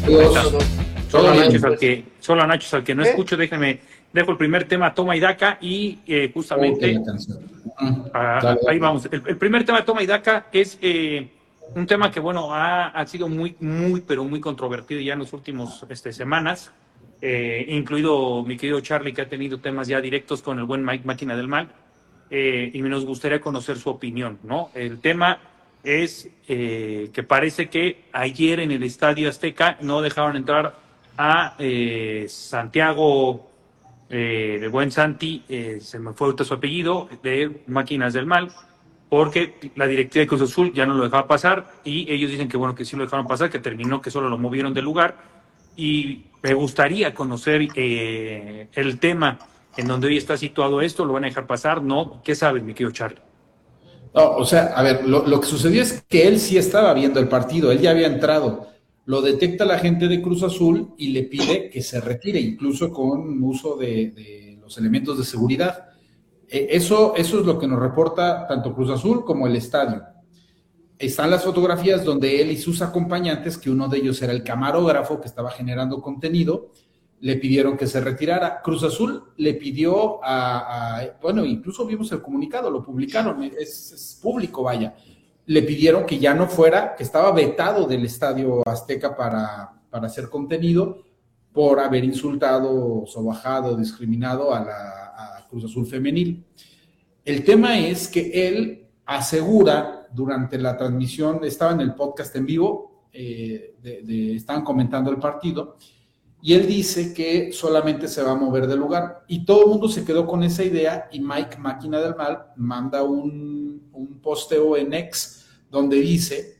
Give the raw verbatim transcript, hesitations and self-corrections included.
Ahí está. Solo a Todo Nacho bien. es al que, solo a Nacho es al que no ¿Eh? escucho. Déjame, dejo el primer tema, toma y daca, y eh, Ok, justamente la canción. Ujú. ah, Dale, ahí dale. vamos. El, el primer tema, toma y daca, es eh, un tema que, bueno, ha, ha sido muy, muy, pero muy controvertido ya en las últimas este, semanas, eh, incluido mi querido Charlie, que ha tenido temas ya directos con el buen Mike Máquina del Mal, eh, y nos gustaría conocer su opinión, ¿no? El tema es eh, que parece que ayer en el Estadio Azteca no dejaron entrar a eh, Santiago, eh, de buen Santi, eh, se me fue ahorita su apellido, de Máquinas del Mal, porque la directiva de Cruz Azul ya no lo dejaba pasar y ellos dicen que bueno, que sí lo dejaron pasar, que terminó que solo lo movieron del lugar, y me gustaría conocer eh, el tema en donde hoy está situado esto. ¿Lo van a dejar pasar? ¿No? ¿Qué sabes, mi querido Charlie? No, o sea, a ver, lo, lo que sucedió es que él sí estaba viendo el partido, él ya había entrado. Lo detecta la gente de Cruz Azul y le pide que se retire, incluso con uso de, de los elementos de seguridad. Eh, eso, eso es lo que nos reporta tanto Cruz Azul como el estadio. Están las fotografías donde él y sus acompañantes, que uno de ellos era el camarógrafo que estaba generando contenido, le pidieron que se retirara. Cruz Azul le pidió a, a bueno, incluso vimos el comunicado, lo publicaron, es, es público, vaya. Le pidieron que ya no fuera, que estaba vetado del Estadio Azteca para, para hacer contenido por haber insultado, sobajado, discriminado a la a Cruz Azul femenil. El tema es que él asegura durante la transmisión, estaba en el podcast en vivo, eh, de, de, estaban comentando el partido, y él dice que solamente se va a mover del lugar. Y todo el mundo se quedó con esa idea y Mike Máquina del Mal manda un, un posteo en X donde dice